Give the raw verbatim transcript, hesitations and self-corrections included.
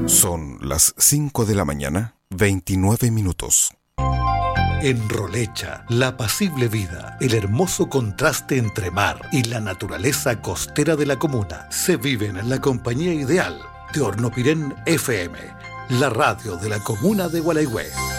Son las cinco de la mañana, veintinueve minutos. En Rolecha, la apacible vida, el hermoso contraste entre mar y la naturaleza costera de la comuna se viven en la compañía ideal de Hornopirén F M, la radio de la comuna de Gualeguay.